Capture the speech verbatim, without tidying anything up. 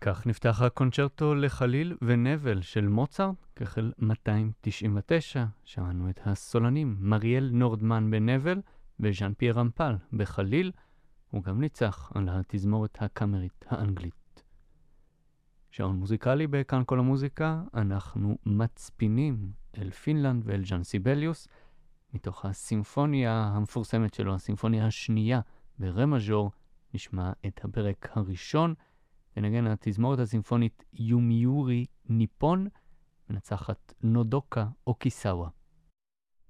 כך נפתח הקונצ'רטו לחליל ונבל של מוצרט, כחל מאתיים תשעים ותשע. שמענו את הסולנים מריאל נורדמן בנבל וז'אן פייר רמפל בחליל. הוא גם ניצח על התזמורת הקאמרית האנגלית. שעון מוזיקלי בכאן כל המוזיקה, אנחנו מצפינים אל פינלנד ואל ז'אן סיבליוס, מתוך הסימפוניה המפורסמת שלו, הסימפוניה השנייה ברה מז'ור. נשמע את הפרק הראשון, ונגן התזמורת הסימפונית יומיורי ניפון, מנצחת נודוקה אוקיסאווה.